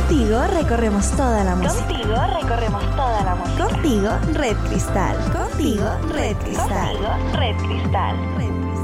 Contigo recorremos toda la música. Contigo recorremos toda la música. Contigo, Red Cristal. Contigo, Red Cristal. Contigo, Red Cristal. Red Cristal.